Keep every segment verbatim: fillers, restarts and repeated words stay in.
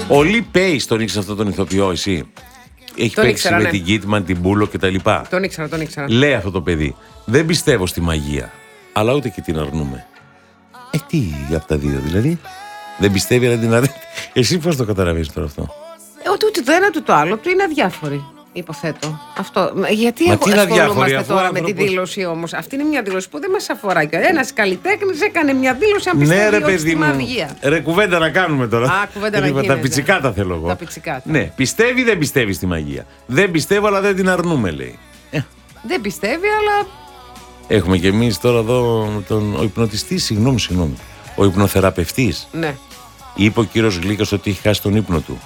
Ο Λι Πέις τον ήξερε αυτό τον ηθοποιό, εσύ? Έχει Τον παίξει ήξερα, με ναι. την Κίτμαν, την Μπούλο κτλ. Τον ήξερα, τον ήξερα. Λέει αυτό το παιδί: δεν πιστεύω στη μαγεία, αλλά ούτε και την αρνούμε. Ε, τι από τα δύο δηλαδή? Δεν πιστεύει, αλλά την αρνεί. Εσύ πώς το καταλαβαίνεις τώρα αυτό? Ε, ότι ούτε το ένα ούτε το άλλο του είναι αδιάφοροι. Υποθέτω. Αυτό. Γιατί Μα τι είναι αδιάφοροι, ασχολούμαστε αφού τώρα ο με τη άνθρωπος- δήλωση όμως? Αυτή είναι μια δήλωση που δεν μας αφορά. Ένας καλλιτέχνης έκανε μια δήλωση αν Ναι, πιστεύει ρε όχι παιδί στη μου. μαγεία. Ρε, κουβέντα να κάνουμε τώρα. Α, κουβέντα να Λοιπόν, γίνεται. τα πιτσικά τα θέλω εγώ. Τα πιτσικά. Ναι, πιστεύει ή δεν πιστεύει στη μαγεία? Δεν πιστεύω, αλλά δεν την αρνούμε, λέει. Ε, Δεν πιστεύει, αλλά. Έχουμε κι εμείς τώρα εδώ τον ο υπνοτιστής, συγγνώμη, συγγνώμη. Ο υπνοθεραπευτής. Ναι. Είπε ο κύριος Γλύκας ότι έχει χάσει τον ύπνο του.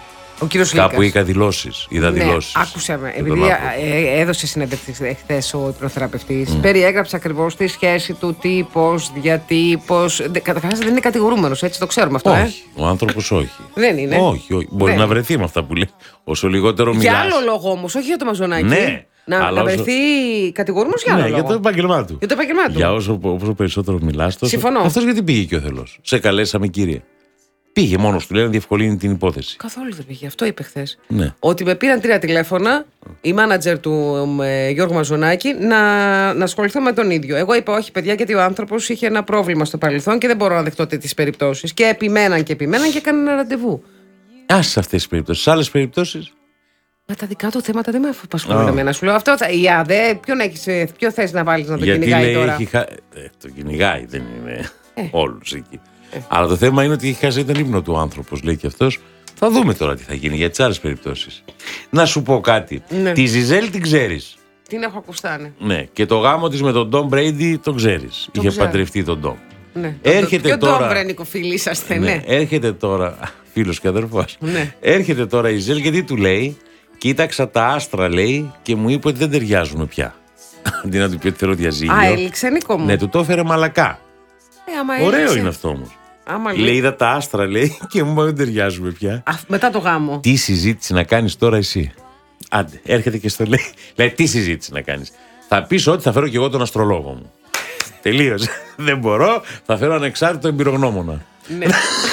Ο κύριος Κάπου Λίκας. είχα δηλώσεις. Είδα Ναι, δηλώσεις. άκουσα με. Δεν Επειδή τον άκουσα. ε, έδωσε συνέντευξη χθες ο υπνοθεραπευτής, mm. περιέγραψε ακριβώς τη σχέση του, τι, πώς, γιατί, πώς. Καταρχάς δεν είναι κατηγορούμενος, έτσι το ξέρουμε αυτό. Όχι. Ο άνθρωπος όχι. Δεν είναι. Όχι, όχι. Μπορεί Δεν. να βρεθεί με αυτά που λέει. Όσο λιγότερο μιλάς. Για άλλο λόγο όμως, όχι για το Μαζονάκι. Ναι. Να, Αλλά να όσο- βρεθεί κατηγορούμενος για άλλο Ναι, λόγο. για το επάγγελμά του. Για το επάγγελμά του. Για όσο, όσο περισσότερο μιλάς, τόσο. Συμφωνώ. Αυτός γιατί πήγε και ο Θελός? Σε καλέσαμε, κύριε. Πήγε μόνος του, λέει, να διευκολύνει την υπόθεση. Καθόλου δεν πήγε. Αυτό είπε χθες. Ναι. Ότι με πήραν τρία τηλέφωνα, η μάνατζερ του ε, Γιώργου Μαζονάκη, να, να ασχοληθώ με τον ίδιο. Εγώ είπα όχι, παιδιά, γιατί ο άνθρωπος είχε ένα πρόβλημα στο παρελθόν και δεν μπορώ να δεχτώ τέτοιες περιπτώσεις. Και επιμέναν και επιμέναν και έκαναν ένα ραντεβού. Άσε αυτές τις περιπτώσεις. Σε άλλες περιπτώσεις. Μα τα δικά του θέματα δεν με απασχολούν εμένα. Σου λέω αυτό. Θα, η ΑΔΕ, ποιον, έχεις, ε, ποιο θες να βάλεις να το Γιατί κυνηγάει λέει, τώρα. έχει χα... ε, το κυνηγάει, δεν είναι Ε. όλους εκεί. Αλλά το θέμα είναι ότι έχει χάσει τον ύπνο του άνθρωπος, λέει και αυτός. Θα δούμε τώρα τι θα γίνει για τις άλλες περιπτώσεις. Να σου πω κάτι. Ναι. Τη Ζιζέλ την ξέρεις? Την έχω ακουστάνει. Ναι. Και το γάμο της με τον Ντόμ Μπρέιντι τον ξέρεις. Είχε ξέρω. παντρευτεί τον Ντόμ. Ναι. Έρχεται Ποιο τώρα- ντόμπρε νοικοφίλοι είσαστε, Ναι. ναι. Έρχεται τώρα. Φίλος και αδερφός. Ναι. Έρχεται τώρα η Ζιζέλ και τι του λέει? Κοίταξα τα άστρα, λέει, και μου είπε ότι δεν ταιριάζουμε πια. Αντί να του πει ότι θέλω διαζύγιο. Α, έληξε, Νίκο μου. Ναι, του το έφερε μαλακά. Ε, άμα Ωραίο έληξε. είναι αυτό όμως. Άμα Λέει, είδα τα άστρα, λέει, και μου είπε δεν ταιριάζουμε πια. Α, μετά το γάμο. Τι συζήτηση να κάνεις τώρα εσύ? Άντε, έρχεται και στο λέει. Λέει, τι συζήτηση να κάνεις? Θα πεις ότι θα φέρω και εγώ τον αστρολόγο μου. Τελείωσε. Δεν μπορώ, θα φέρω ανεξάρτητο εμπειρογνώμονα. Ναι.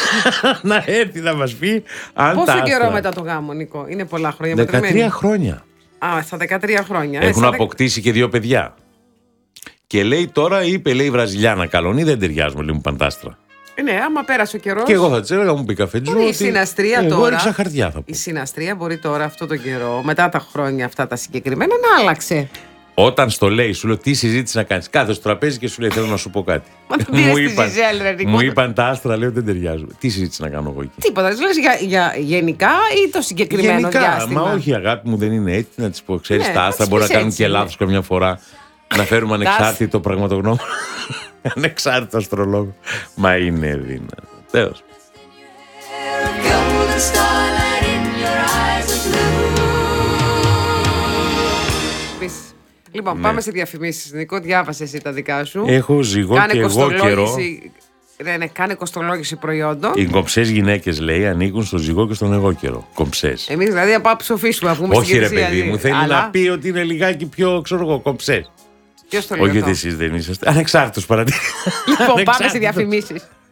Να έρθει να μας πει αν τα Πόσο άστρα. καιρό μετά το γάμο, Νίκο? Είναι πολλά χρόνια δεκατρία παντρεμένοι. χρόνια. Α, στα δεκατρία χρόνια. Ε, Έχουν στα δε- αποκτήσει και δύο παιδιά. Και λέει τώρα, είπε, λέει, Βραζιλιάνα καλονή, δεν ταιριάζουμε, λέει, μου παντάστρα. Ε, Ναι, άμα πέρασε ο καιρό. Και εγώ θα της έλεγα, μου πει καφετζού. Μπορεί η ότι συναστρία εγώ τώρα- έριξα χαρτιά, θα πω. Η συναστρία μπορεί τώρα αυτό τον καιρό, μετά τα χρόνια αυτά τα συγκεκριμένα, να άλλαξε. Όταν στο λέει, σου λέω τι συζήτηση να κάνεις. Κάθεσαι στο τραπέζι και σου λέει, θέλω να σου πω κάτι. Μα τον πήρε στη Ζιζέλ, ρε, Νίκο. μου είπαν τα άστρα, λέω, δεν ταιριάζουν. Τι συζήτηση να κάνω εγώ εκεί? Τίποτα. Λες για, για γενικά ή το συγκεκριμένο Γενικά, διάστημα? μα όχι, αγάπη μου, δεν είναι έτσι. Να τη πω, ξέρεις, Ναι, τα να άστρα της μπορεί να πεις κάνουν έτσι, και ναι. λάθος καμιά φορά. Να φέρουμε ανεξάρτητο πραγματογνώμο. Ανεξάρτητο αστρολόγο. Μα είναι δυνατό. Τέλος. Golden starlight in your eyes of blue. Πεις. Λοιπόν, Ναι. πάμε σε διαφημίσεις, Νίκο. Διάβασε εσύ τα δικά σου. Έχω ζυγό Κάνε και εγώ καιρό. κοστολόγηση. Ναι, ναι, κάνε κοστολόγηση προϊόντων. Οι κομψές γυναίκες, λέει, ανήκουν στο ζυγό και στον εγώ καιρό. Κομψές. Εμείς δηλαδή από ψοφήσουμε, να πούμε Όχι, στην ρε Κυρισία, παιδί μου, θέλει αλλά να πει ότι είναι λιγάκι πιο, ξέρω εγώ, κομψές. ποιος το λέει Όχι αυτό? ότι εσείς δεν είσαστε. Ανεξάρτητος παρατηρητής. Λοιπόν, πάμε σε διαφημίσεις.